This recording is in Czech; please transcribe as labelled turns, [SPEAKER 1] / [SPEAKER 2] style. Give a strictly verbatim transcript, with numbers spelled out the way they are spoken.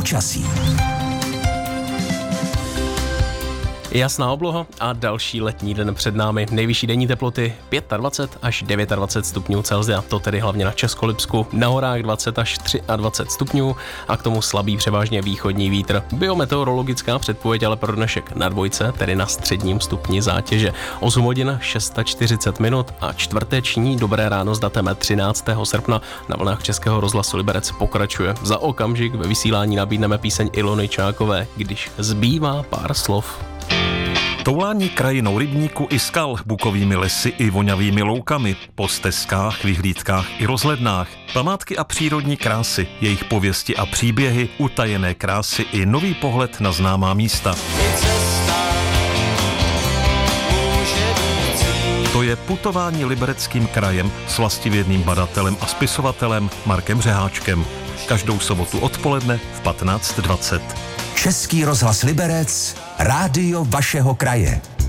[SPEAKER 1] počasí.
[SPEAKER 2] Jasná obloha a další letní den před námi. Nejvyšší denní teploty dvacet pět až dvacet devět stupňů Celsia. To tedy hlavně na Českolipsku. Na horách dvacet až dvacet tři stupňů a k tomu slabý převážně východní vítr. Biometeorologická předpověď ale pro dnešek na dvojce, tedy na středním stupni zátěže. osm hodin čtyřicet šest minut a čtvrteční dobré ráno s datem třináctého srpna na vlnách Českého rozhlasu Liberec pokračuje. Za okamžik ve vysílání nabídneme píseň Ilony Čákové, Když zbývá pár slov.
[SPEAKER 3] Toulání krajinou rybníku i skal, bukovými lesy i voňavými loukami, po stezkách, vyhlídkách i rozhlednách, památky a přírodní krásy, jejich pověsti a příběhy, utajené krásy i nový pohled na známá místa. To je putování Libereckým krajem s vlastivědným badatelem a spisovatelem Markem Řeháčkem. Každou sobotu odpoledne v patnáct dvacet.
[SPEAKER 1] Český rozhlas Liberec, rádio vašeho kraje.